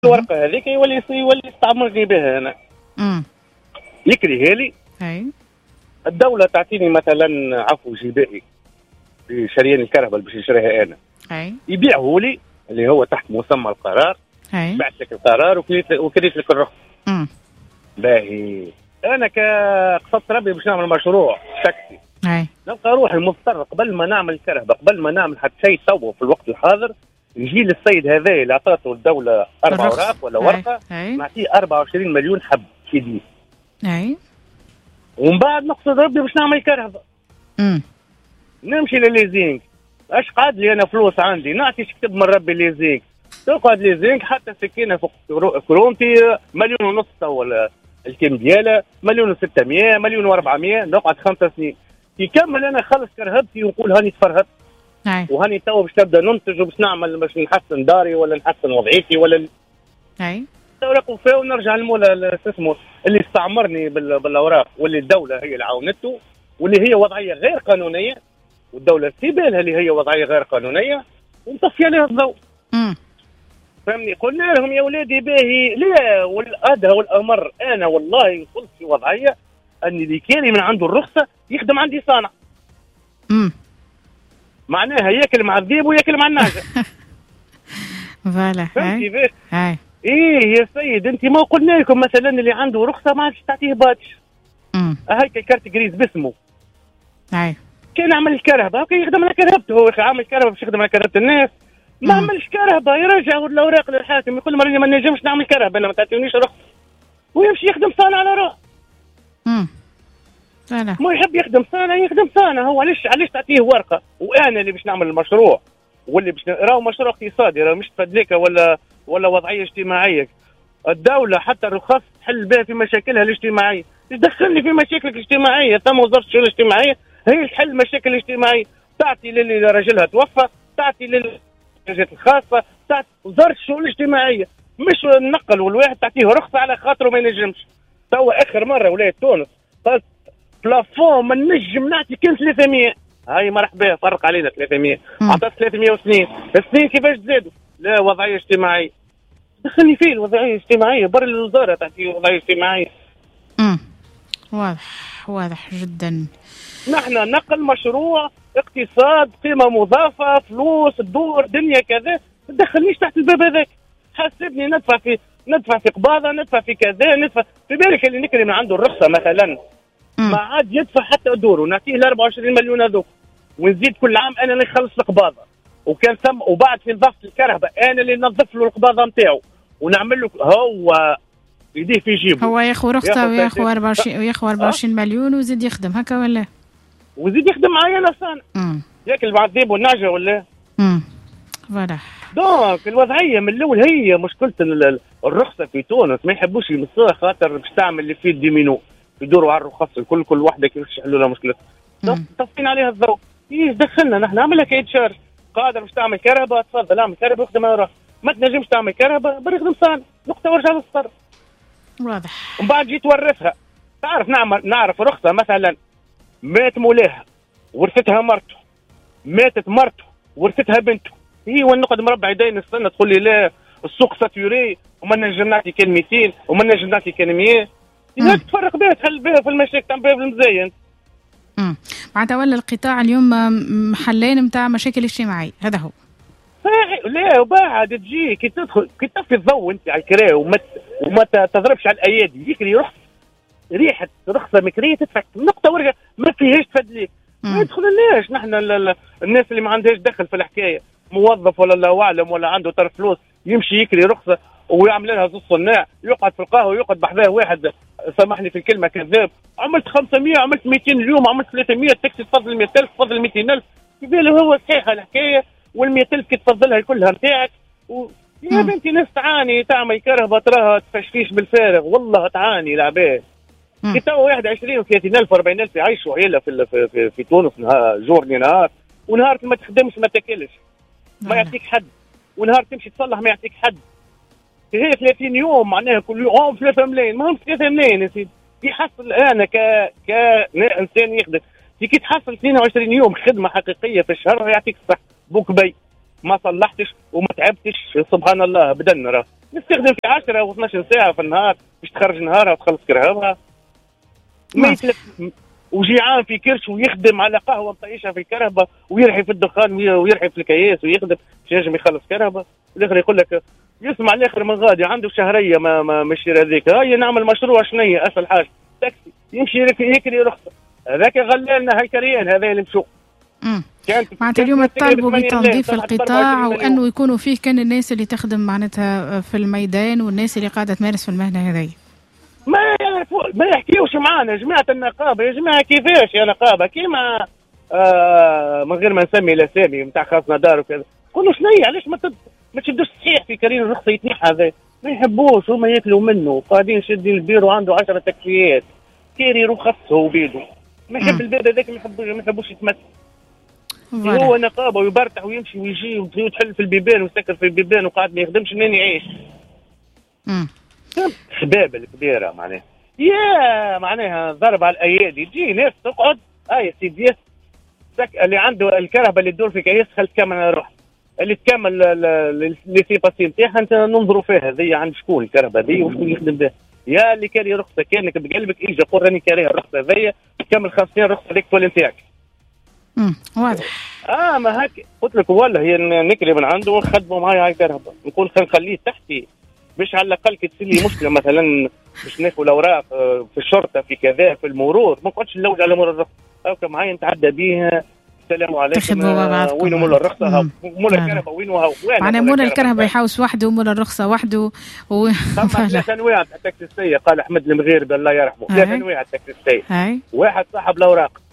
الورقه هذيك يولي يستعمرني بها انا. يكريها لي. اي الدوله تعطيني مثلا عفو جبائي في شريان الكهرباء اللي باش نشريها انا. اي يبيعه لي اللي هو تحت مسمى القرار. اي بعت لك القرار وكريت لك الرخصه. باهي انا كقصدت ربي باش نعمل مشروع تاكسي. اي نلقى روحي مضطر قبل ما نعمل كهرباء قبل ما نعمل حتى شيء تو في الوقت الحاضر يجي للسيد هذا اللي اعطاته الدوله 4 اوراق ولا ورقه نعطيه 24 مليون حب في دي. اي ومن بعد نقصد ربي باش نعمل كهرباء. نمشي للليزينغ. اش قعد لي انا فلوس عندي نعطي كتب من ربي ليزينغ. تقعد ليزينغ حتى سكينه فوق كرونتي 1.5 مليون ولا الكيم ديالها 1.600 1.400 نقعد 5 سنين. يكمل انا خلص كرهبتي ونقول هاني تفرهدت. وهاني تو باش تبدا ننتج وباش نعمل باش نحسن داري ولا نحسن وضعيتي ولا اوراق وفاء ونرجع للمولى اسمه اللي استعمرني بالاوراق واللي الدوله هي اللي عاونته واللي هي وضعيه غير قانونيه والدوله في بالها اللي هي وضعيه غير قانونيه ونطفي عليها الضوء. فهمني قلنا لهم يا ولادي باهي لا والادهى والامر انا والله وصلت في وضعيه ان اللي كان من عنده الرخصه يخدم عندي صانع. معناها ياكل مع الذيب وياكل مع النعجه. فوالا فهمتي كيفاش؟ ايه يا سيد انت ما قلنا لكم مثلا اللي عنده رخصه ما عادش تعطيه باتش. هيك الكارت جريز باسمه. كان عمل الكهرباء كان يخدم على كهربته هو عامل كهرباء باش يخدم على كهرباء الناس. ما عملش كهرباء يرجع الاوراق للحاكم يقول له ما نجمش نعمل كهرباء انا ما تعطيونيش رخصه ويمشي يخدم صانع على راه. ما يحب يخدم صانع هو علاش تعطيه ورقه وانا اللي باش نعمل المشروع واللي باش راهو مشروع اقتصادي راه مش تفدليكه ولا وضعيه اجتماعيه. الدوله حتى الرخص تحل بها في مشاكلها الاجتماعيه. تدخلني في مشاكلك الاجتماعيه ثم وزاره الشؤون الاجتماعيه هي تحل المشاكل الاجتماعيه. تعطي للي راجلها توفى تعطي للجهات الخاصه تعطي وزاره الشؤون الاجتماعيه مش النقل والواحد تعطيه رخصه على خاطره ما ينجمش. توا اخر مره ولايه تونس قالت بلافون ما نجم نعطي كان 300 هاي مرحبا فرق علينا 300 عطات 302 السنين كيفاش تزادوا؟ لا وضعيه اجتماعيه. دخلني فيه الوضعيه الاجتماعيه بر الوزاره تعطي وضعيه اجتماعيه. واضح جدا. نحن نقل مشروع اقتصاد قيمه مضافه فلوس الدور دنيا كذا ما تدخلنيش تحت الباب هذاك. حاسبني ندفع في قباضه ندفع في كذا ندفع في بالك اللي نكري من عنده الرخصه مثلا ما عاد يدفع حتى دوره ونعطيه ال 24 مليون هذوك ونزيد كل عام انا اللي نخلص القباضه وكان ثم وبعد في نظافه الكهرباء انا اللي ننظف له القباضه نتاعو ونعمل له هو يديه في جيبه هو ياخذ رخصه وياخذ 24 مليون ويزيد يخدم هكا ولا ويزيد يخدم معايا انا صانع ياكل مع الذيب والنعجه ولا فوالا. دونك الوضعيه من الاول هي مشكله الرخصه في تونس ما يحبوش يمسوها خاطر باش تعمل اللي فيه الديمينو يدوروا على الرخص كل واحده كيفاش يحلوا لها مشكلتها. طفين عليها الضوء. دخلنا نحن نعمل لك اتشارج قادر باش تعمل كهرباء تفضل اعمل كهرباء واخدم على راسك ما تنجمش تعمل كهرباء بري يخدم صانع نقطه ورجع للصفر. واضح. ومن بعد جيت ورثها تعرف نعرف رخصه مثلا مات مولاها ورثتها مرته ماتت مرته ورثتها بنته هي ونقعد مربع يدين السنه تقول لي لا السوق ساتوري وما نجم نعطي كان 200 وما نجم نعطي كان 100 هيك تفرق بها تحل بها في المشاكل تعمل بها في المزاين. معناتها ولا القطاع اليوم محلين نتاع مشاكل اجتماعيه هذا هو. لا وبعد تجي كي تدخل كي تطفي الضوء انت على الكرا وما تضربش على الايادي يكري ريحه رخصه مكريه تدفع نقطه ورقه ما فيهاش تفدليك. ما يدخلناش نحن الناس اللي ما عندهاش دخل في الحكايه موظف ولا الله اعلم ولا عنده طرف فلوس يمشي يكري رخصه ويعمل لها زوج صناع يقعد في القهوه يقعد بحذاه واحد سامحني في الكلمه كذاب عملت 500 عملت 200 اليوم عملت 300 تكسي تفضل 100000 تفضل 200000 في باله هو صحيحه الحكايه وال100000 كي تفضلها كلها نتاعك يا بنتي ناس تعاني تعمل كرهبه تراها تفشفيش بالفارغ والله تعاني العباد. كي تو واحد 20 و30000 و40000 يعيشوا عيله في تونس جورني نهار ونهار ما تخدمش ما تاكلش ما يعطيك حد ونهار تمشي تصلح ما يعطيك حد. هي 30 يوم معناها كل يوم 3 ملايين ما هم 3 ملايين يا سيدي. يحصل انا كانسان يخدم كي تحصل 22 يوم خدمه حقيقيه في الشهر يعطيك الصح بوك بي ما صلحتش وما تعبتش سبحان الله بدنا راه نستخدم في 10 أو 12 ساعة في النهار باش تخرج نهارها وتخلص كرهبها. ما يتلف وجيعان في كرش ويخدم على قهوة مطيشها في الكرهبة ويرحي في الدخان ويرحي في الكياس ويخدم باش ينجم يخلص كرهبة. الآخر يقول لك يسمع الآخر من غادي عنده شهرية ما مش هذيك، هيا نعمل مشروع شنية أسهل حاجة تاكسي يمشي يكري رخصة. هذاك غلالنا هالكريان هذا اللي مشوا. معناتها اليوم تطالبوا بتنظيف القطاع وأنه يكونوا فيه كان الناس اللي تخدم معناتها في الميدان والناس اللي قاعدة تمارس في المهنة هذه. ما يحكيوش معانا جماعة النقابة يا جماعة كيفاش يا نقابة كيما من غير ما نسمي الأسامي نتاع خاصنا دار وكذا. قولوا شنية علاش ما تشدوش صحيح في كريم الرخصة يتنيح هذا ما يحبوش هما ياكلوا منه قاعدين شادين البير وعنده 10 تكفيات كيري رخص هو بيدو ما يحب البير هذاك ما يحبوش يتمثل. هو نقابة ويبرتح ويمشي ويجي وتحل في البيبان ويسكر في البيبان وقاعد ما يخدمش منين يعيش. خبابة الكبيرة معناها يا معناها ضرب على الأيادي تجي ناس تقعد يا سيدي اللي عنده الكرهبة اللي تدور في كيس خل تكمل روح اللي تكمل اللي سي باسي نتاعها انت ننظروا فيها هذه عند شكون الكرهبة هذه وشكون يخدم بها. يا اللي كاري رخصة كانك بقلبك اجي قول راني كاريها الرخصة هذه تكمل 50 رخصة هذيك تولي نتاعك. واضح. ما هيك قلت لك والله هي نكري من عنده ونخدموا معايا هاي كرهبة نقول نخليه تحتي باش على الاقل كي تصير لي مشكله مثلا باش ناخذ الاوراق في الشرطه في كذا في المرور ما نقعدش نلوج على مول الرخصه هاكا معايا نتعدى بيه السلام عليكم وين مول الرخصه مول الكرهبه وين هو معناها مول الكرهبه يحوس وحده ومول الرخصه وحده ثلاث انواع تاع التاكسيسيه قال احمد المغيربي الله يرحمه 3 انواع التاكسيسيه واحد صاحب الاوراق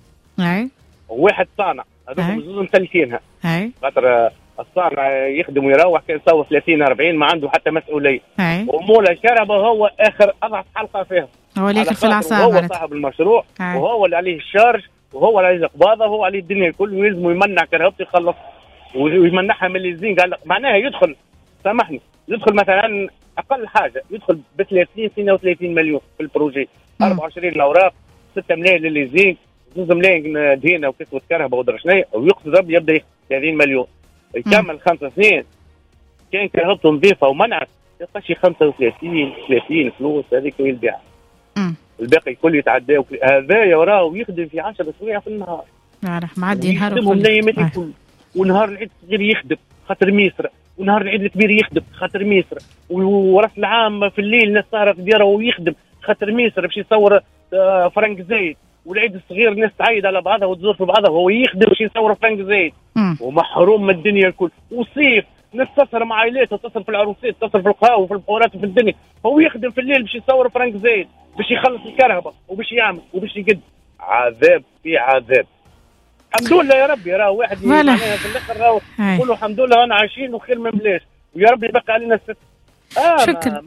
وواحد صانع هذوك زوز مسلكينها خاطر الصانع يخدم ويروح كان يصور 30 40 ما عنده حتى مسؤوليه. ومول الكهرباء هو اخر اضعف حلقه فيها هو اللي في العصا هو صاحب المشروع وهو اللي عليه الشارج وهو اللي عليه القباضه وهو عليه الدنيا الكل ويلزم يمنع كرهبته يخلص ويمنعها من الليزين قال معناها يدخل سامحني يدخل مثلا اقل حاجه يدخل ب 30 32 مليون في البروجي 24 الاوراق 6 ملايين للليزين 2 ملايين دهينه وكسوه كهرباء ودرا شنيا ويقصد يبدا 30 مليون يكمل 5 سنين كان كرهبته نظيفه ومنعت يلقاش 35 30 فلوس هذيك ويبيع الباقي الكل يتعدى هذا يوراه ويخدم في 10 اسابيع في النهار نعرف معدي نهار الكل ونهار العيد الصغير يخدم خاطر ميسر ونهار العيد الكبير يخدم خاطر ميسر وراس العام في الليل الناس سهره في دياره ويخدم خاطر ميسر باش يصور فرنك زايد والعيد الصغير الناس تعيد على بعضها وتزور في بعضها وهو يخدم باش يصور فرنك زايد ومحروم من الدنيا الكل وصيف ناس تصر مع عائلاته تصر في العروسات تصر في القهاوي وفي البحورات وفي الدنيا هو يخدم في الليل باش يصور فرنك زايد باش يخلص الكرهبه وباش يعمل وباش يقد عذاب في عذاب. الحمد لله يا ربي راه واحد معناها في الاخر راهو نقولوا الحمد لله انا عايشين وخير من بلاش ويا ربي يبقى علينا الست. شكرا.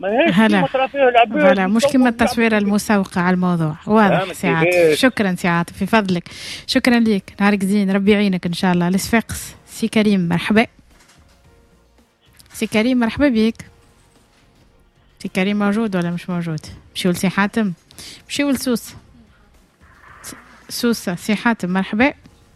هلا مش كما التصوير المسوقة على الموضوع واضح سي عاطف. شكرا سي عاطف في فضلك شكرا ليك نهارك زين ربي يعينك ان شاء الله. الصفاقس سي كريم مرحبا سي كريم مرحبا بيك. سي كريم موجود ولا مش موجود؟ مشيو لسي حاتم مشيو لسوسة سوسة سي حاتم مرحبا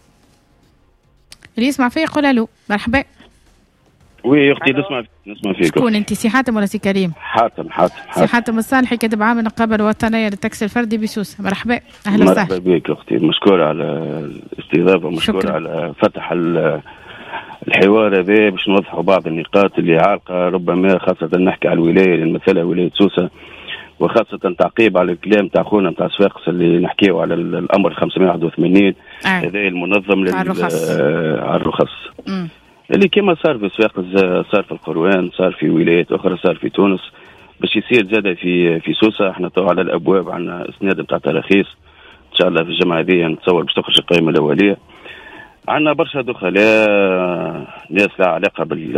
اللي يسمع فيا يقول الو مرحبا. وي اختي نسمع فيك. شكون انت سي حاتم ولا سي كريم؟ حاتم سي حاتم الصالحي كاتب عام النقابه الوطنيه للتاكسي الفردي بسوسه. مرحبا اهلا وسهلا. مرحبا بك اختي مشكوره على الاستضافه ومشكوره على فتح الحوار هذا باش نوضحوا بعض النقاط اللي عالقه ربما خاصه نحكي على الولايه اللي نمثلها ولايه سوسه وخاصه تعقيب على الكلام تاع خونا نتاع صفاقس اللي نحكيو على الامر 581 هذا المنظم على الرخص اللي كما صار في صفاقس صار في القروان صار في ولايات اخرى صار في تونس باش يصير زاد في سوسه. احنا تو على الابواب عندنا اسناد نتاع تراخيص ان شاء الله في الجمعه هذه نتصور باش تخرج القائمه الاوليه. عندنا برشا دخلاء ناس لا علاقه بال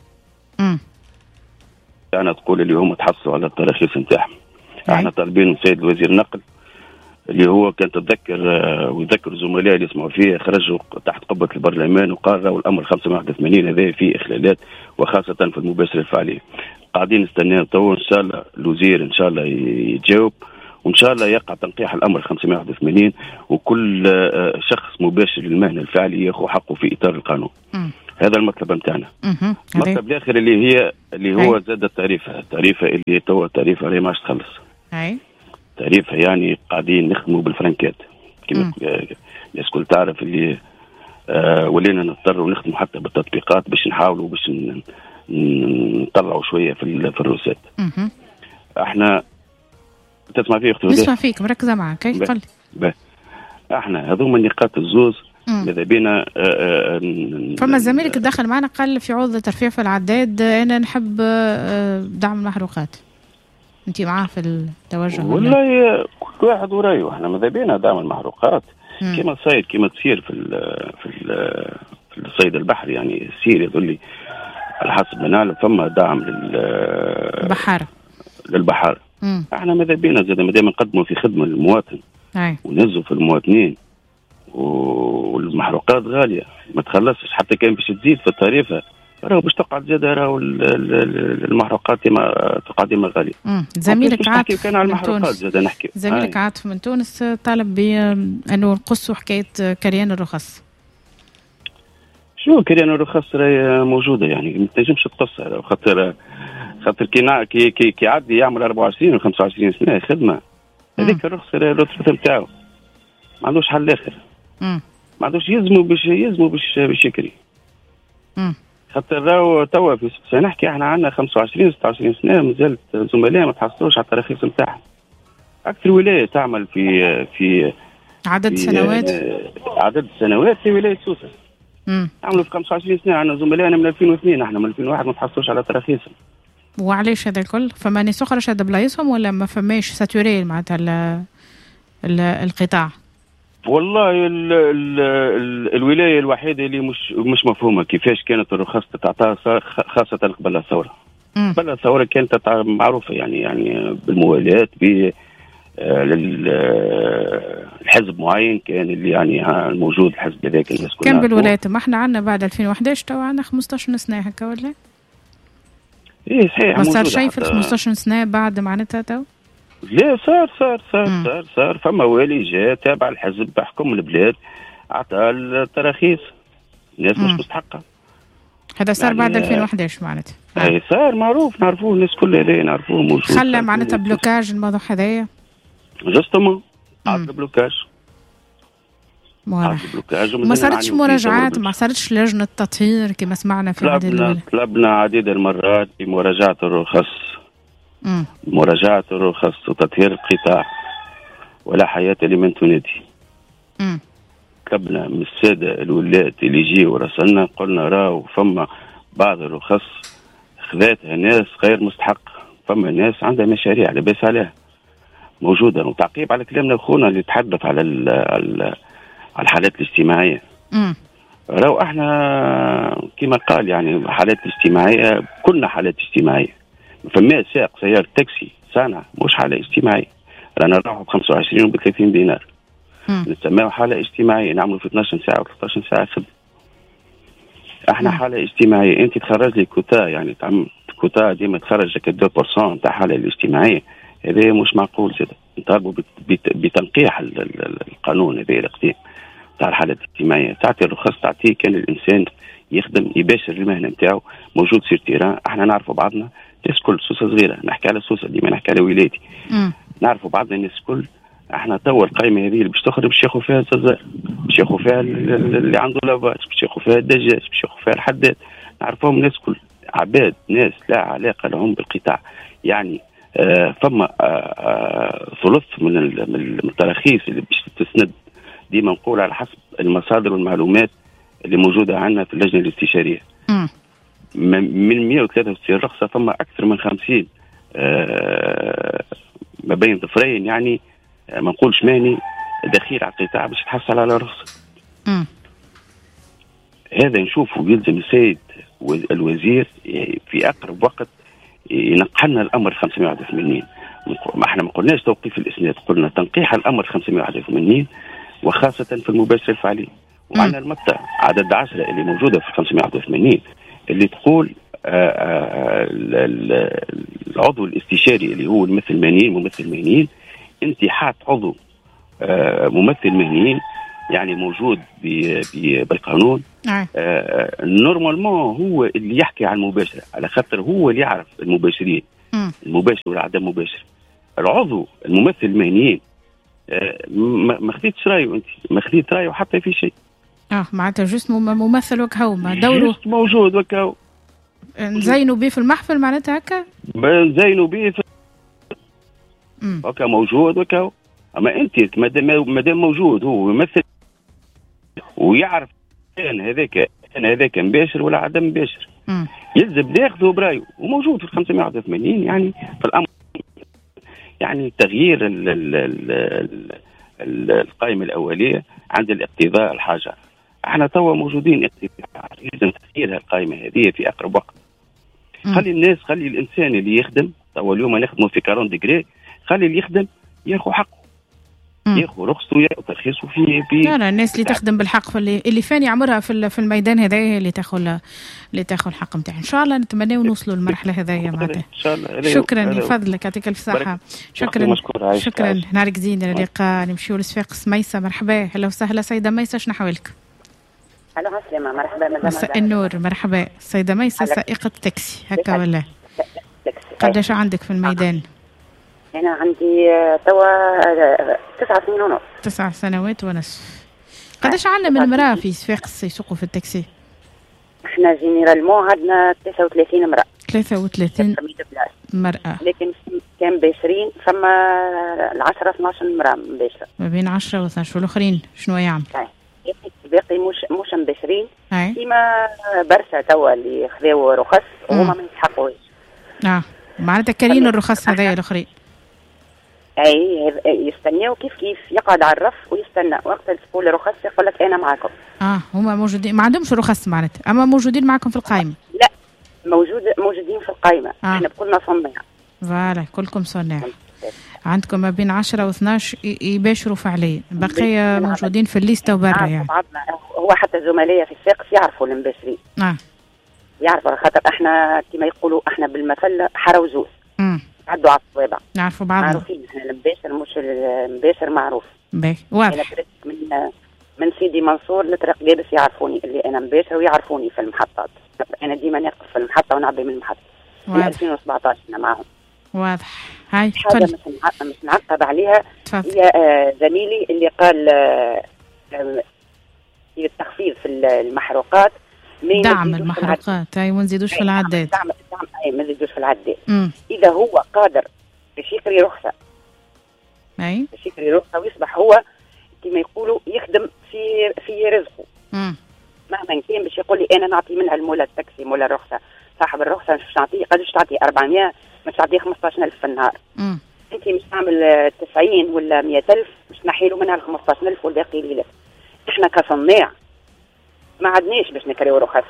انا تقول اللي هم تحصلوا على التراخيص نتاعهم. احنا طالبين من سيد وزير النقل اللي هو كان تتذكر ويذكر زملاء اللي يسمعوا فيه خرجوا تحت قبة البرلمان وقال والأمر 581 هذا فيه إخلالات وخاصة في المباشرة الفعلية. قاعدين نستنى تو إن شاء الله الوزير إن شاء الله يجاوب وإن شاء الله يقع تنقيح الأمر 581 وكل شخص مباشر للمهنة الفعلية يأخذ حقه في إطار القانون. هذا المطلب نتاعنا. المطلب الاخر اللي هو زاد التعريفه اللي توا التعريفه راهي ماش تخلص. تعريفه يعني قاعدين نخدموا بالفرنكات كما الناس كل تعرف اللي ولينا نضطروا نخدموا حتى بالتطبيقات باش نحاولوا باش نطلعوا شويه في الروسات. احنا تسمع فيه اختي؟ نسمع فيك مركزه معك. كيف قل لي؟ احنا هذوما النقاط الزوز ماذا بينا. فما الزميلك دخل معنا قال في عوض ترفيع في العداد انا نحب دعم المحروقات. انت معاه في التوجه؟ والله كل واحد ورايه. احنا ماذا بينا دعم المحروقات كما صاير كما تصير في الصيد البحري، يعني يصير يظل على حسب ما نعلم فما دعم للبحر. احنا ماذا بينا زاد مادام نقدموا في خدمه للمواطن ونهزوا في المواطنين، والمحروقات غاليه ما تخلصش حتى كان باش تزيد في التعريفه راهو باش تقعد زاده راهو المحروقات تقعد ديما غاليه. زميلك عاطف كان على المحروقات زاد نحكي. زميلك عاطف من تونس طالب بانه نقصوا حكايه كريان الرخص. شو كريان الرخص راهي موجوده، يعني ما تنجمش تقصها خاطر كي عادي يعمل 24 و 25 سنه خدمه هذيك الرخصه الرتبه نتاعو ما عندوش حل اخر. ما عندوش يلزموا باش يكري. خاطر راهو توا في نحكي احنا عندنا 25 26 سنه مازالت زملاء ما تحصلوش على التراخيص نتاعهم. اكثر ولايه تعمل في عدد سنوات في ولايه سوسه. عملوا في 25 سنه. عندنا زملائنا من 2002 احنا من 2001 ما تحصلوش على تراخيصهم. وعليش هذا الكل؟ فما ناس اخرى شاد بلايصهم ولا ما فماش ساتوري معناتها القطاع؟ والله الولايه الوحيده اللي مش مفهومه كيفاش كانت الرخص تتعطى خاصه قبل الثوره. قبل الثوره كانت معروفه يعني بالموالاه الحزب معين كان اللي يعني الموجود الحزب هذاك الناس كلها كان بالولايات. ما احنا عندنا بعد 2011 تو عندنا 15 سنه هكا ولا؟ ايه صحيح. ما صار شيء في 15 سنه بعد معناتها تو؟ لا صار فما والي جاء تابع الحزب بحكم البلاد اعطى التراخيص الناس مش مستحقه. هذا صار يعني بعد 2011 معناتها. اي صار معروف نعرفوه الناس كلها هذا نعرفوه موجود. خلى معناتها بلوكاج الموضوع هذايا جوستومون عطى بلوكاج. ما صارتش مراجعات، ما صارتش لجنه تطهير كما سمعنا في عدد طلبنا عديد المرات بمراجعه الرخص. مراجعة الرخص وتطهير القطاع ولا حياة لمن تنادي. طلبنا من السادة الولاة اللي يجيوا ورسلنا قلنا راهو فما بعض الرخص خذاتها ناس غير مستحق. فما ناس عندها مشاريع لباس عليها موجودة. وتعقيب على كلامنا أخونا اللي تحدث على الحالات الاجتماعية. راهو احنا كما قال يعني حالات اجتماعية كلنا حالات اجتماعية. فما سائق سيارة تاكسي صانع مش حالة اجتماعية. رانا نروحوا ب 25 وب 30 دينار نسميه حالة اجتماعية. نعملوا في 12 ساعة و 13 ساعة خدمة. احنا حالة اجتماعية. انت تخرج لي كوتا يعني كوتا ديما تخرج لك 2% تاع حالة الاجتماعية. هذا مش معقول زاد. نطالبوا بتنقيح القانون هذا القديم تاع الحالة الاجتماعية. تعطي الرخص تعطيه كان الانسان يخدم يباشر المهنة نتاعو موجود سير تيران. احنا نعرفوا بعضنا الناس كل سوسة صغيرة. نحكي على سوسة ديما نحكي على ولايتي. نعرفوا بعضنا الناس كل. احنا توا القائمة هذه اللي باش تخرج باش ياخذوا فيها الززار باش ياخذوا فيها اللي عنده لافاج باش ياخذوا فيها الدجاج باش ياخذوا فيها الحداد. نعرفهم الناس كل عباد ناس لا علاقة لهم بالقطاع. يعني فما ثلث من التراخيص اللي باش تسند ديما نقول على حسب المصادر والمعلومات اللي موجودة عندنا في اللجنة الاستشارية. من 163 رخصة فما أكثر من 50 ما بين ظفرين يعني ما نقولش ماني دخيل على القطاع باش تحصل على رخصة. هذا نشوفه يلزم السيد الوزير في أقرب وقت ينقحنا الأمر 581. ما احنا ما قلناش توقيف الإسناد قلنا تنقيح الأمر 581 وخاصة في المباشر الفعلي. وعندنا المقطع عدد 10 اللي موجودة في 581 اللي تقول العضو الاستشاري اللي هو الممثل مهنيين انت حاط عضو ممثل مهنيين يعني موجود بالقانون نورمالمون هو اللي يحكي عن المباشره، على خاطر هو اللي يعرف المباشرين المباشر والعدم مباشر. العضو الممثل المهنيين ما خديتش رايه، انت ما خديت رايه حتى في شيء. معناتها جست ممثل وكهو، ما دوره جست موجود وكهو. نزينوا بيه في المحفل معناتها هكا؟ نزينوا بيه في هكا موجود وكهو. اما انت مادام موجود هو يمثل ويعرف كان هذاك مباشر ولا عدم مباشر، يلزم ياخذه برايه، وموجود في 581 يعني في الامر. يعني تغيير القائمة الأولية عند الاقتضاء الحاجة. احنا توا موجودين اقتضاء، لازم تغيير القائمة هذه في أقرب وقت. خلي الناس، خلي الإنسان اللي يخدم، توا اليوم نخدموا في 40 ديجري، خلي اللي يخدم ياخذ حقه، ياخذ رخصته وياخذ ترخيصه في لا الناس اللي تخدم بالحق اللي فاني عمرها في الميدان هذايا اللي تاخذ الحق نتاعها. ان شاء الله نتمناو نوصلوا للمرحله هذيا معناتها. ان شاء الله. شكرا لفضلك، يعطيك الف صحه. شكرا نهارك زين. اللقاء نمشيو لصفاقس. ميسه مرحبا. هلا وسهلا سيده ميسه، شنو حوالك؟ هلا عسلامه. مرحبا مدام. مساء النور. مرحبا سيده ميسه، سائقه تاكسي هكا ولا؟ قداش عندك في الميدان؟ أنا عندي توا 9 سنين ونص. 9 سنوات ونصف. قداش عندنا من مرأة في صفاقس يسوقوا في التاكسي؟ احنا جينيرالمون عندنا 33 امرأة. 33 مرأة. لكن كان باشرين فما 10 12 امرأة مباشرة. ما بين 10 و 12 والاخرين شنو يعمل؟ باقي مش مباشرين. كيما برشا توا اللي خذاو رخص وهما ما يستحقوش. معناتها كارين الرخص هذايا الاخرين. اي يستناو كيف يقعد على الرف ويستنى وقت تقول رخص يقول لك انا معكم. هما موجودين، ما عندهمش رخص معناتها، اما موجودين معكم في القائمه؟ لا موجودين في القائمه. احنا كلنا صناع. فوالا كلكم صناع. عندكم ما بين 10 و 12 يباشروا فعليا، بقيه موجودين في الليسته وبرا يعني. هو حتى زملائي في الساقس يعرفوا المباشرين. يعرفوا، خاطر احنا كما يقولوا احنا بالمثل حاره وزوز. عدوا على الصوابع. نعرفوا بعضنا. معروفين احنا المباشر مش المباشر معروف. واضح. من سيدي منصور لطريق جابس يعرفوني اللي انا مباشر ويعرفوني في المحطات. انا ديما نقف في المحطه ونعبي من المحطه. من 2017 انا معهم. واضح. هاي حاجه مش نعقب عليها. هي زميلي اللي قال التخفيض في المحروقات. دعم المحروقات اي ونزيدوش في العداد. دعم اي ما نزيدوش في العداد. اذا هو قادر باش يشري رخصه باش يشري رخصه ويصبح هو كما يقولوا يخدم في رزقه. مهما كان باش يقول لي انا نعطي منها المولى التاكسي مولا الرخصه صاحب الرخصه مش نعطيه قداش تعطي 400 مش تعطيه 15,000 في النهار. انت مش تعمل 90 ولا 100,000 مش نحيلوا منها ال 15,000 والباقي ليلك. احنا كصناع ما عدناش باش نكريو رخص.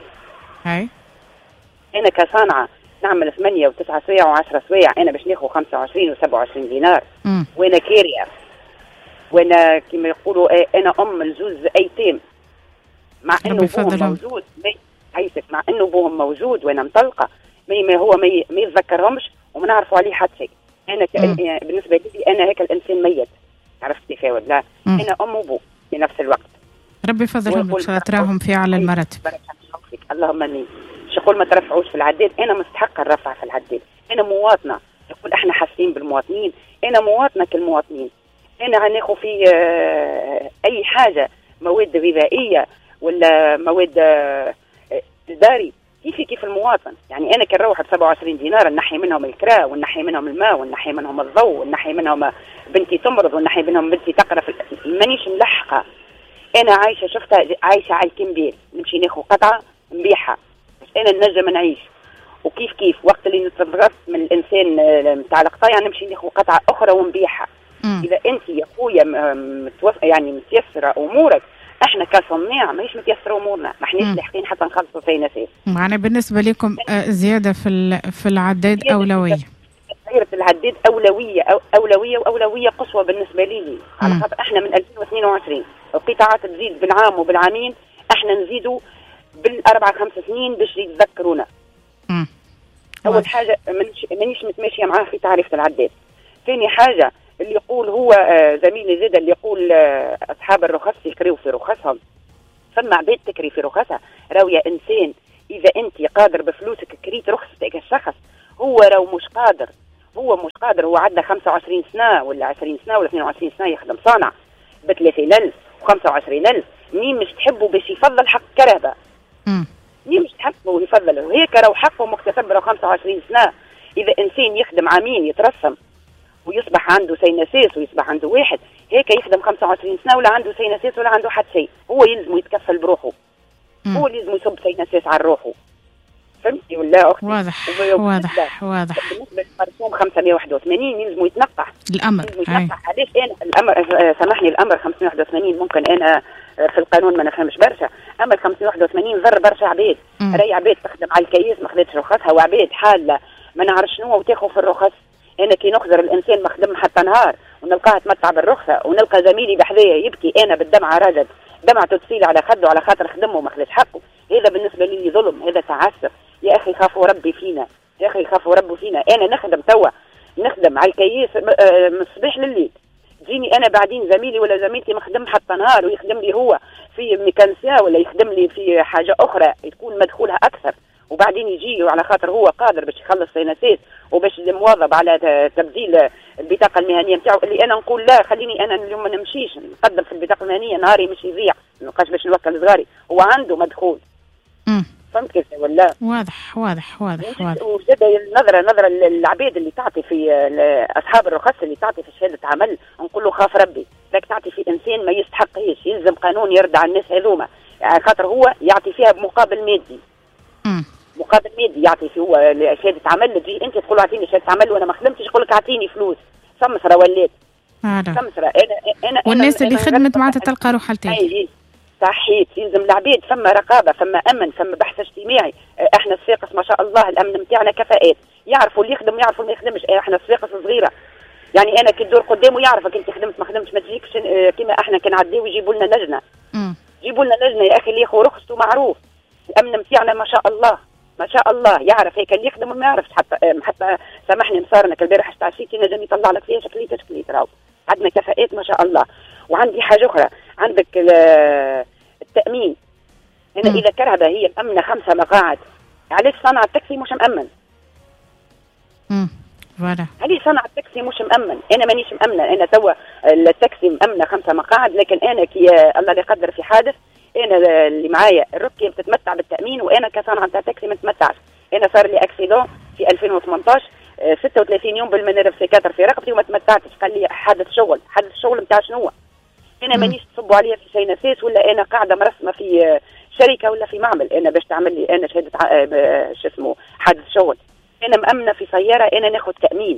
انا كصانعه نعمل 8 و9 سوايع و10 سوايع انا باش ناخذ 25 و27 دينار. وانا كارير وانا كما يقولوا انا ام لزوز ايتام مع انه بوهم موجود. عايشك مع انه بوهم موجود وانا مطلقه ما هو ما يتذكرهمش وما نعرفوا عليه حتى شيء. انا بالنسبه لي انا هيك الانسان ميت. عرفت كيف ولا؟ انا ام وبو في نفس الوقت. ربي يفضلهم لك تراهم في اعلى المراتب. اللهم امين. شغل ما ترفعوش في العداد. انا مستحقه الرفع في العداد. انا مواطنه. يقول احنا حاسين بالمواطنين. انا مواطنه كالمواطنين. انا هناخذ في اي حاجه مواد غذائيه ولا مواد داري كيف المواطن. يعني انا كنروح ب 27 دينار نحي منهم الكرا ونحي منهم الماء ونحي منهم الضوء ونحي منهم بنتي تمرض ونحي منهم بنتي تقرا مانيش ملحقه. انا عايشه شفتها عايشه على الكمبيل نمشي ناخذ قطعه نبيعها بس انا نجم نعيش. وكيف وقت اللي نتفرغت من الانسان نتاع القطايع نمشي ناخذ قطعه اخرى ونبيعها. اذا انت يا خويا يعني متيسره امورك احنا كصناع ماهيش متيسره امورنا ما احناش لاحقين حتى نخلصوا فينا سيف. معناها بالنسبه لكم زياده في العداد اولويه. زياده العداد اولويه واولويه قصوى بالنسبه لي. على خاطر احنا من 2022 القطاعات تزيد بالعام وبالعامين احنا نزيدوا بال4-5 سنين باش يتذكرونا. اول حاجه مانيش متماشيه معاه في تعريف العداد. ثاني حاجه اللي يقول هو زميلي زيد اللي يقول اصحاب الرخص يكريوا في رخصهم. فما عباد تكري في رخصها. راهو يا انسان اذا انت قادر بفلوسك كريت رخصتك الشخص، هو راهو مش قادر، هو عندنا 25 سنه ولا 20 سنه ولا 22 سنه يخدم صانع ب 30,000 و25,000. مين مش تحبه باش يفضل حق كرهبه؟ مين مش تحبه يفضل هيك؟ راهو حقه مكتسب راهو 25 سنه. اذا انسان يخدم عامين يترسم ويصبح عنده سيناسيس ويصبح عنده واحد هيك يخدم 25 سنه ولا عنده سيناسيس ولا عنده حتى شيء، هو يلزم يتكفل بروحه، هو اللي لازم يصب سيناسيس على روحه. فهمتي ولا اختي؟ واضح. بالنسبه للمرسوم 581 يلزم يتنقح الامر. علاش انا الامر سامحني الامر 581 ممكن انا في القانون ما نفهمش برشا، اما 581 ضر برشا عباد. راهي عباد تخدم على الكيس ما خدتش رخصها، وعباد حاله ما نعرف شنو وتاخذ في الرخص. انا كي نخزر الانسان مخدم حتى نهار ونلقاه تمتع بالرخصه ونلقى زميلي بحذايا يبكي انا بالدمعه راجل دمعته تسيل على خده على خاطر خدمه وما خدش حقه، هذا بالنسبه لي ظلم، هذا تعسف. يا اخي خافوا ربي فينا، يا اخي خافوا ربي فينا. انا نخدم توا نخدم على الكيس من الصباح لليل، جيني انا بعدين زميلي ولا زميلتي مخدم حتى نهار ويخدم لي هو في ميكانسيا ولا يخدم لي في حاجه اخرى تكون مدخولها اكثر، وبعدين يجي على خاطر هو قادر باش يخلص سيناسيس وباش مواظب على تبديل البطاقه المهنيه نتاعو، اللي انا نقول لا خليني انا اليوم ما نمشيش نقدم في البطاقه المهنيه نهاري مش يضيع، ما نبقاش باش نوكل صغاري، هو عنده مدخول. فهمت كيف ولا؟ واضح. وزاد نظرة للعباد اللي تعطي في اصحاب الرخص اللي تعطي في شهاده عمل، نقول له خاف ربي، لك تعطي في انسان ما يستحقهش، يلزم قانون يرد على الناس هذوما، يعني خاطر هو يعطي فيها بمقابل مادي. مقابل مادي يعطي في هو شهاده عمل، تجي انت تقول اعطيني شهاده عمل وانا ما خدمتش، يقول لك اعطيني فلوس. سمسره ولات سمسره. انا والناس اللي خدمت معناتها تلقى روحها تاني. صحيح، يلزم العباد فما رقابه، فما امن، فما بحث اجتماعي. احنا الساقس ما شاء الله الامن نتاعنا كفاءات، يعرفوا اللي يخدم ويعرفوا اللي ما يخدمش. احنا الساقس صغيره، يعني انا كي تدور قدامه يعرفك انت خدمت ما خدمتش، ما تجيكش كيما احنا كنعديو يجيبوا لنا لجنه. جيبوا لنا لجنه يا اخي اللي ياخذ رخصته معروف. الامن نتاعنا ما شاء الله ما شاء الله، يعرف هيك اللي يخدم وما يعرفش. حتى سامحني مصارنك البارح استعشيتي نجم يطلع لك فيها شكليت راهو عندنا كفاءات ما شاء الله. وعندي حاجه اخرى، عندك التامين. انا اذا كرهبه هي مامنه 5 مقاعد، علاش صنع التاكسي مش مامن؟ علاش صنع التاكسي مش مامن؟ انا مانيش مامنه، انا توا التاكسي مامنه 5 مقاعد، لكن انا كي الله لا يقدر في حادث انا اللي معايا الركيه بتتمتع بالتامين وانا كصانع تاع تاكسي ما نتمتعش. انا صار لي اكسيدون في 2018 36 يوم بالمنرف سيكاتر في رقبتي وما تمتعتش. قال لي حادث شغل نتاع شنو؟ انا مانيش تصبوا عليا في سيناسيس ولا انا قاعده مرسمه في شركه ولا في معمل انا باش تعمل لي انا شهاده شو اسمه حادث شغل. انا مامنه في سياره انا ناخذ تامين.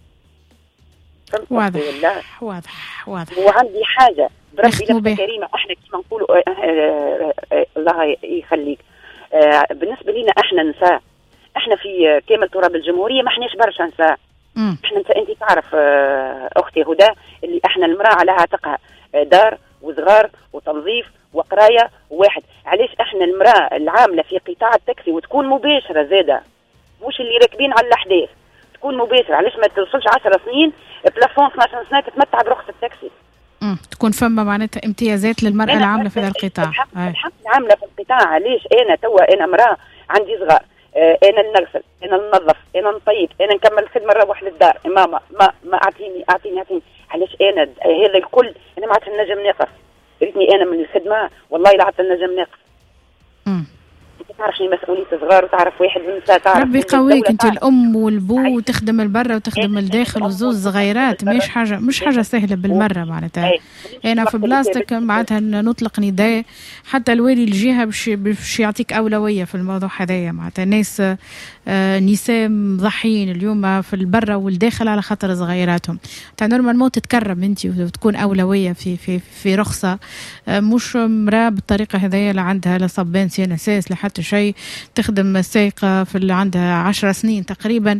واضح. وعندي حاجه بربي لك كريمه، احنا كيما نقولوا الله يخليك، بالنسبه لنا احنا نساء، احنا في كامل تراب الجمهوريه ما احناش برشا نساء. احنا نساء، انت تعرف اختي هدى اللي احنا المراه على عاتقها دار وصغار وتنظيف وقرايه وواحد. علاش احنا المراه العامله في قطاع التاكسي وتكون مباشره زاده، مش اللي راكبين على الاحداث، تكون مباشره. علاش ما توصلش 10 سنين بلافون 12 سنه تتمتع برخصه التاكسي؟ تكون فما معناتها امتيازات للمرأة العاملة في هذا القطاع. الحق العاملة في القطاع. علاش أنا توا أنا امرأة عندي صغار، أنا نغسل، أنا ننظف، أنا نطيب، أنا نكمل الخدمة نروح للدار، ماما ما أعطيني. علاش أنا هذا الكل أنا ما عادش نجم نقف، ريتني أنا من الخدمة والله لا عاد نجم نقف. انت تعرفني مسؤوليه صغار وتعرف واحد من النساء، تعرف ربي يقويك انت الام والبو وتخدم البرا وتخدم الداخل وزوز صغيرات، مش حاجه سهله بالمره معناتها. انا في بلاصتك معناتها نطلق نداء حتى الوالي الجهه باش يعطيك اولويه في الموضوع هذايا. معناتها ناس نساء مضحين اليوم في البرا والداخل على خاطر صغيراتهم. نورمالمون تتكرم انت وتكون اولويه في رخصه، مش مراه بالطريقه هذايا لا عندها لا صبان سيناسيس لا حتى شيء، تخدم سايقه في اللي عندها 10 سنين تقريبا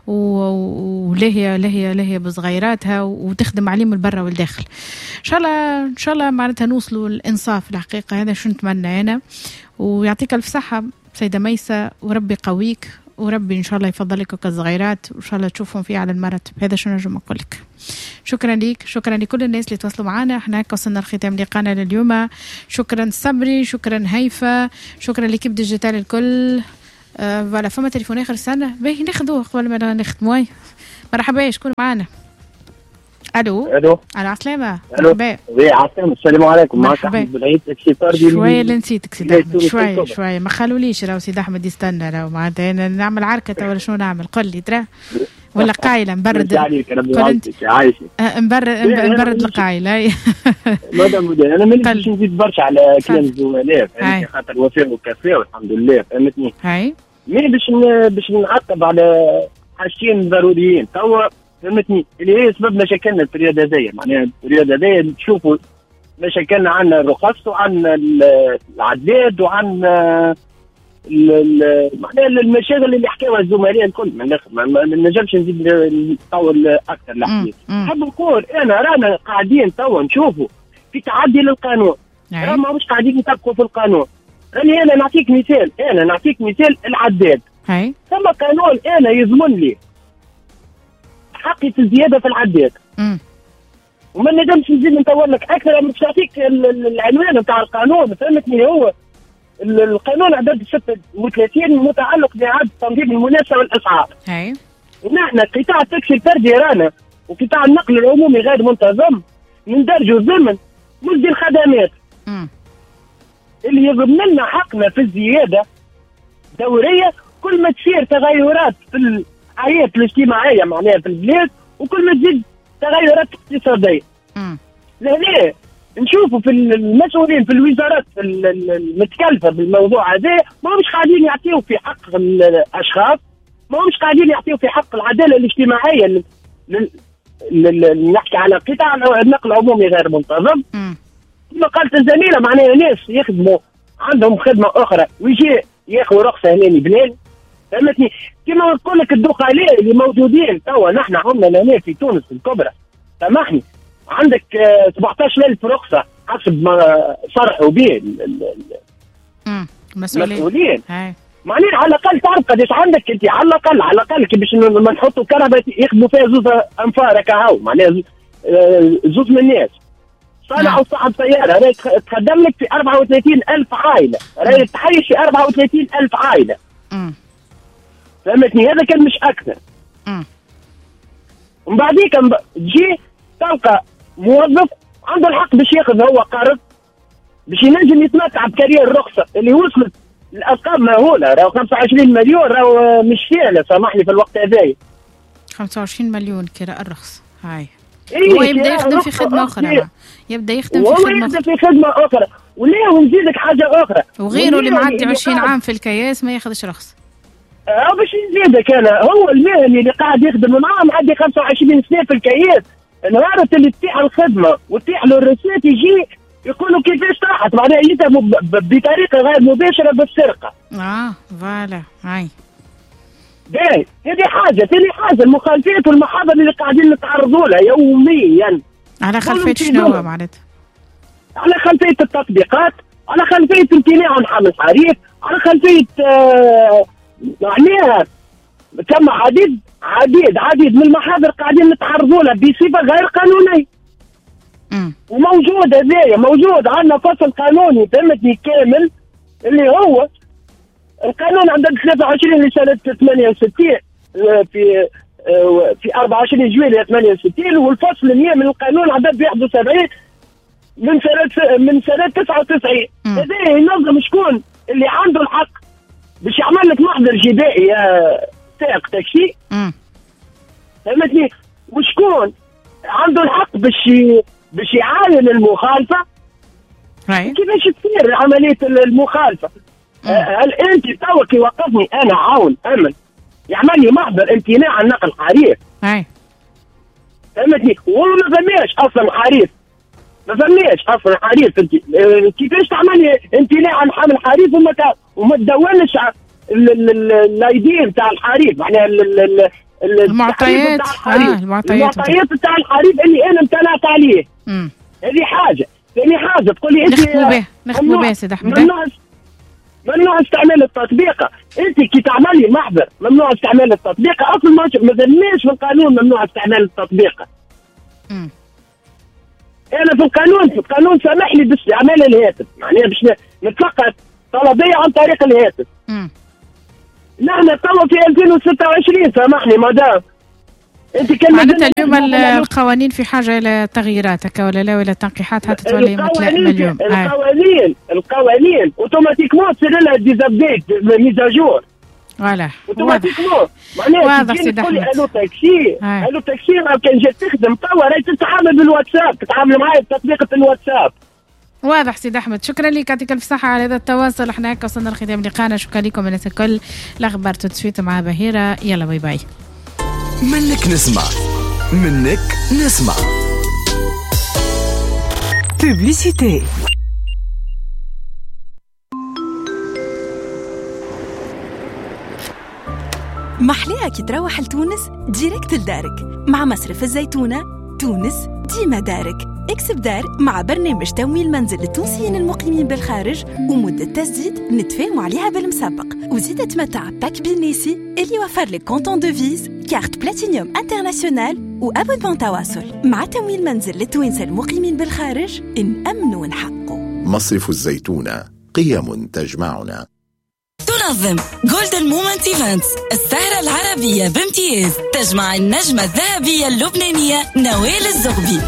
ولهي بصغيراتها وتخدم عليهم البرا والداخل. ان شاء الله معناتها نوصلوا الانصاف الحقيقه، هذا شو نتمنى انا. ويعطيك الف صحه سيده ميسة، وربي قويك، وربي ان شاء الله يفضلك كالصغيرات وان شاء الله تشوفهم فيه على المرتب. هذا شو نجم اقول لك. شكرا لك، شكرا لكل الناس اللي تواصلوا معنا. احنا وصلنا لختام لقاءنا لليوم. شكرا صبري، شكرا هيفا، شكرا لكيب ديجيتال الكل. فوالا فما تليفون اخر السنه باهي ناخذوه قبل ما نختموا. مرحبا، شكون معنا؟ الو على السلامة. مرحبا. عسلامة، السلام عليكم. معك احمد بالعيد تاكسي طاردي. شوية اللي نسيتك سيد احمد، شوية ما خلوليش راهو سيد احمد يستنى راهو معناتها نعمل عركة ولا شنو نعمل؟ قل لي ترى ولا قايلة نبرد نبرد القايلة. هاي مدام انا مانيش نزيد برشا على كلام الزملاء، فهمتني، خاطر وفاء وكفاء والحمد لله، فهمتني. هاي مي باش نعقب على حاجتين ضروريين توا، فهمتني، اللي هي سبب مشاكلنا في الرياضة هذيا. معناها الرياضة هذيا تشوفوا مشاكلنا، عندنا الرخص وعندنا العداد وعندنا معناها المشاغل اللي حكاوها الزملاء الكل. من الاخر ما نجمش نزيد نطول اكثر الحديث. نحب نقول رانا قاعدين توا نشوفوا في تعدي للقانون، ما مش قاعدين نطبقوا في القانون. انا نعطيك مثال العداد. ثم قانون انا يضمن لي حقي في الزياده في العداد، وما نجمش نزيد نطول لك اكثر. مش نعطيك العنوان نتاع القانون، فهمتني. هو القانون عدد 36 متعلق بإعادة تنظيم المنافسة والأسعار. ونحن قطاع التاكسي الفردي رانا وقطاع النقل العمومي غير منتظم ندرجوا ضمن مجدي الخدمات اللي يضمن لنا حقنا في الزيادة دورية كل ما تصير تغيرات في الحياة الاجتماعية معناها في البلاد، وكل ما تزيد تغيرات اقتصادية. لهنا نشوفوا في المسؤولين في الوزارات المتكلفة بالموضوع هذا ما مش قاعدين يعطيوا في حق الأشخاص، ما مش قاعدين يعطيوا في حق العدالة الاجتماعية. نحكي على قطاع النقل العمومي غير منتظم. كما قالت الزميلة معناها ناس يخدموا عندهم خدمة أخرى ويجي ياخذوا رخصة هنا بلاد، فهمتني. كما نقول لك الدخلاء اللي موجودين توا نحن عندنا هنا في تونس الكبرى، سامحني، عندك 17,000 رخصة حسب ما صرحوا به المسؤولين. معناها على الأقل تعرف قداش عندك أنت، على الأقل باش ما نحطوا كهرباء يخدموا فيها زوز أنفار كهو، معناها زوز من الناس صنعوا صاحب سيارة راهي تخدم لك في 34,000 عائلة، راهي تحيش في 34,000 عائلة. فهمتني، هذا كان مش أكثر. ومن بعديك تجي تلقى موظف عنده الحق باش ياخذ هو قرض باش ينجم يتمتع بكارير الرخصة اللي وصلت الأرقام مهولة، راهو 25 مليون، راهو مش سهلة سامحني في الوقت هذايا. 25 مليون كراء الرخصة هاي. هو يبدا يخدم في خدمة أخرى، في خدمة أخرى. وليه ونزيدك حاجة أخرى، وغيره اللي معدي 20 عام في الكياس ما ياخذش رخصة. باش نزيدك أنا، هو المهني اللي قاعد يخدم معاه معدي 25 سنة في الكياس، نهار اللي تتيح الخدمة وتتيح له الرسالة يجي يقولوا كيفاش راحت، معناها يتهم بطريقة غير مباشرة بالسرقة. فوالا هاي. باهي، هذه حاجة. ثاني حاجة المخالفات والمحاضر اللي قاعدين نتعرضوا لها يوميا. على خلفية شنو معناتها؟ على خلفية التطبيقات، على خلفية امتناع عن حمل حريق، على خلفية معناها ثم عديد من المحاضر قاعدين نتعرضوا لها بصفة غير قانونية. وموجود هذايا، موجود عندنا فصل قانوني فهمتني كامل اللي هو القانون عدد 23 لسنة 68 في 24 جويلية 68، والفصل 100 من القانون عدد 71 من سنة 99. هذا ينظم شكون اللي عنده الحق باش يعمل لك محضر جدائي يا سائق تاكسي، فهمتني، وشكون عنده الحق باش يعاين المخالفة، كيفاش تصير عملية المخالفة. هل انت توا كي وقفني انا عون امن يعمل لي محضر امتناع عن نقل حريق، فهمتني، وما فماش اصلا حريق، ما فماش اصلا حريق. انت كيفاش تعمل لي امتناع عن حمل حريق وما تدونش الايدي بتاع الحريق، معناها المعطيات بتاع الحريق اللي انا امتنعت عليه. هذه حاجه. ثاني حاجه تقول لي انت نخدموا به سيد احمد، ممنوع استعمال التطبيقه. انت كي تعمل لي محضر ممنوع استعمال التطبيقه، اصلا ما زلناش في القانون ممنوع استعمال التطبيقه. انا في القانون سامح لي باستعمال الهاتف، معناها باش نتلقى طلبيه عن طريق الهاتف. نحن توا في 2026 سامحني مدام. انت معناتها اليوم القوانين في حاجه الى تغييرات هكا ولا لا، ولا تنقيحات حتى تولي متلائمه اليوم؟ القوانين اوتوماتيكمون تصير لها ديزابديت ميزاجور. فوالا اوتوماتيكمون. معناها تجي تقول لي الو تاكسي راه كان جات تخدم توا راهي تتعامل بالواتساب، تتعامل معايا بتطبيقه الواتساب. واضح سيد احمد، شكرا لك، يعطيك الف صحه على هذا التواصل. احنا هكا وصلنا لختام لقاءنا، شكرا لكم الناس الكل. الاخبار تسويت مع بهيره، يلا باي باي. منك نسمع بوبليسيتي. محليها كي تروح لتونس ديريكت لدارك مع مصرف الزيتونة. تونس ديما دارك. اكسب دار مع برنامج تمويل منزل للتونسيين المقيمين بالخارج، ومدة تسديد نتفاهموا عليها بالمسبق، وزيد تمتع باك بالناسي اللي يوفر لك كونتون دوفيز، كارت بلاتينيوم انترناسيونال وابونمون تواصل. مع تمويل منزل للتوانسة المقيمين بالخارج نأمن ونحقق. مصرف الزيتونة، قيم تجمعنا. تنظم جولدن مومنت ايفنتس السهرة العربية بامتياز، تجمع النجمة الذهبية اللبنانية نوال الزغبي